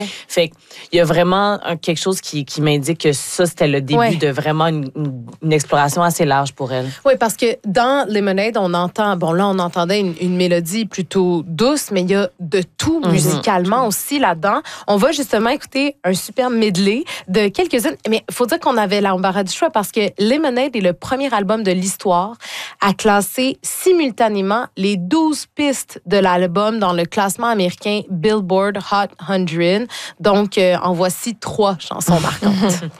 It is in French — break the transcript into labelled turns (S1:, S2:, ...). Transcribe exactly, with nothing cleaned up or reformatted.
S1: Fait qu'il y a vraiment un, quelque chose qui, qui m'indique que ça, c'était le début
S2: ouais.
S1: de vraiment une, une, une exploration assez large pour elle.
S2: Oui, parce que dans Lemonade, on entend, bon là, on entendait une, une mélodie plutôt douce, mais il y a de tout
S1: Mm-hmm.
S2: musicalement aussi là-dedans. On va justement écouter un super medley de quelques-unes, mais il faut dire qu'on avait l'embarras du choix parce que Lemonade est le premier album de l'histoire à classer simultanément les douze pistes de l'album dans le classement américain Billboard Hot cent. Donc, euh, en voici trois chansons marquantes.